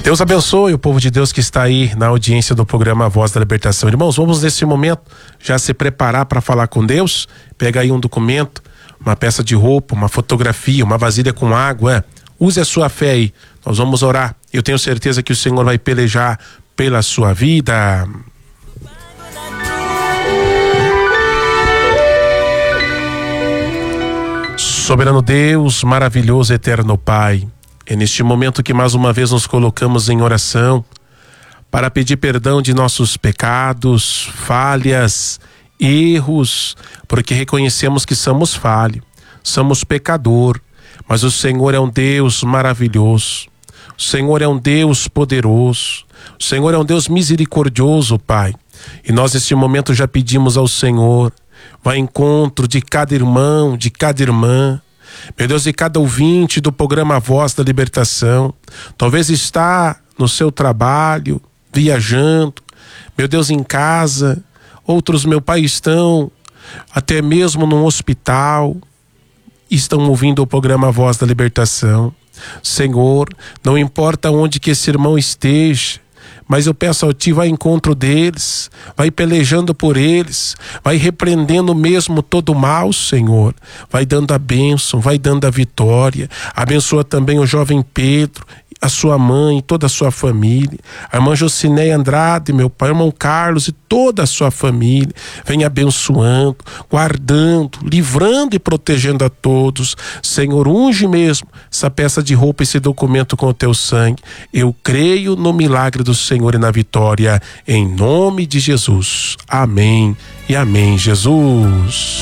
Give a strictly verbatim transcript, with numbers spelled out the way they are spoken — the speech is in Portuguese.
Deus abençoe o povo de Deus que está aí na audiência do programa Voz da Libertação. Irmãos, vamos nesse momento já se preparar para falar com Deus. Pega aí um documento, uma peça de roupa, uma fotografia, uma vasilha com água. Use a sua fé aí. Nós vamos orar. Eu tenho certeza que o Senhor vai pelejar pela sua vida. Soberano Deus, maravilhoso, eterno Pai, é neste momento que mais uma vez nos colocamos em oração para pedir perdão de nossos pecados, falhas, erros, porque reconhecemos que somos falhos, somos pecador, mas o Senhor é um Deus maravilhoso, o Senhor é um Deus poderoso, o Senhor é um Deus misericordioso, Pai, e nós neste momento já pedimos ao Senhor, vai ao encontro de cada irmão, de cada irmã, meu Deus, de cada ouvinte do programa Voz da Libertação, talvez está no seu trabalho, viajando, meu Deus, em casa, outros, meu Pai, estão até mesmo num hospital, estão ouvindo o programa Voz da Libertação. Senhor, não importa onde que esse irmão esteja, mas eu peço ao Ti, vai ao encontro deles, vai pelejando por eles, vai repreendendo mesmo todo o mal, Senhor, vai dando a bênção, vai dando a vitória. Abençoa também o jovem Pedro, a sua mãe, toda a sua família, a irmã Jocineia Andrade, meu pai, o irmão Carlos e toda a sua família, vem abençoando, guardando, livrando e protegendo a todos. Senhor, unge mesmo essa peça de roupa, esse documento com o Teu sangue. Eu creio no milagre do Senhor e na vitória, em nome de Jesus. Amém e amém, Jesus.